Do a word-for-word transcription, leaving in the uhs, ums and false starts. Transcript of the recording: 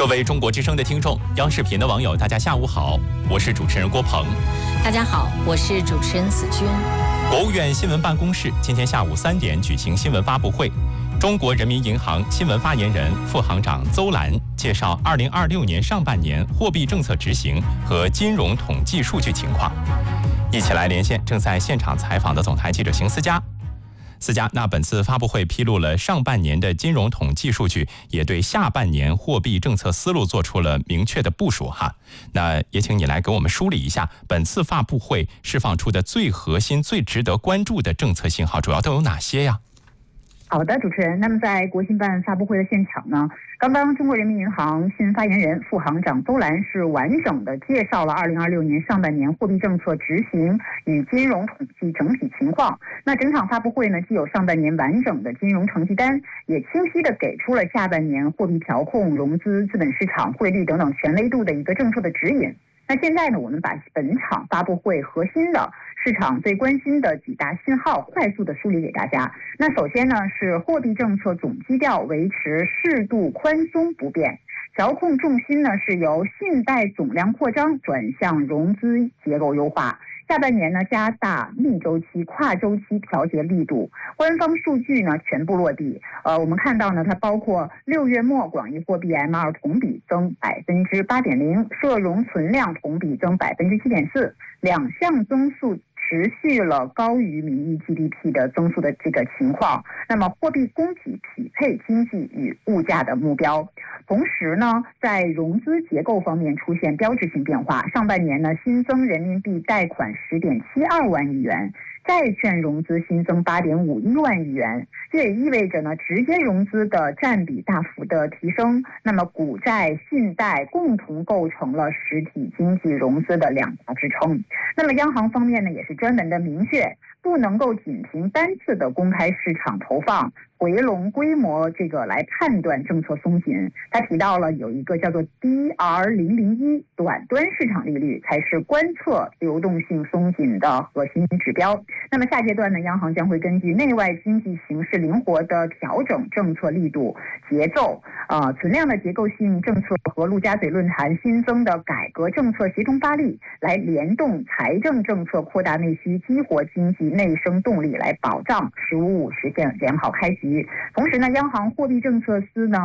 各位中国之声的听众，央视频的网友，大家下午好，我是主持人郭鹏。 大家好，我是主持人子君。 国务院新闻办公室今天下午三点举行新闻发布会，中国人民银行新闻发言人、副行长邹兰介绍二零二六年上半年货币政策执行和金融统计数据情况。一起来连线正在现场采访的总台记者邢思佳。思佳，那本次发布会披露了上半年的金融统计数据，也对下半年货币政策思路做出了明确的部署哈。那也请你来给我们梳理一下本次发布会释放出的最核心、最值得关注的政策信号，主要都有哪些呀？ 好的，主持人。那么在国新办发布会的现场呢，刚刚中国人民银行新闻发言人、副行长邹兰是完整的介绍了二零二六年上半年货币政策执行与金融统计整体情况。那整场发布会呢，既有上半年完整的金融成绩单，也清晰的给出了下半年货币调控、融资、资本市场、汇率等等全维度的一个政策的指引。那现在呢，我们把本场发布会核心的市场最关心的几大信号快速的梳理给大家。那首先呢，是货币政策总基调维持适度宽松不变，调控重心呢是由信贷总量扩张转向融资结构优化。下半年呢，加大逆周期、跨周期调节力度，官方数据呢全部落地。呃，我们看到呢，它包括六月末广义货币 M 二 同比增百分之八点零，社融存量同比增百分之七点四，两项增速持续了高于名义 G D P 的增速的这个情况。那么货币供给匹配经济与物价的目标。同时呢，在融资结构方面出现标志性变化。上半年呢，新增人民币贷款十点七二万亿元，债券融资新增八点五一万亿元。这也意味着呢，直接融资的占比大幅的提升。那么股债、信贷共同构成了实体经济融资的两大支撑。那么央行方面呢，也是专门的明确，不能够仅凭单次的公开市场投放回笼规模这个来判断政策松紧。他提到了有一个叫做 D R 零零一 短端市场利率才是观测流动性松紧的核心指标。那么下阶段呢，央行将会根据内外经济形势灵活的调整政策力度、节奏，呃，存量的结构性政策和陆家嘴论坛新增的改革政策协同发力，来联动财政政策扩大内需，激活经济内生动力，来保障“十五五”实现良好开局。同时呢，央行货币政策司呢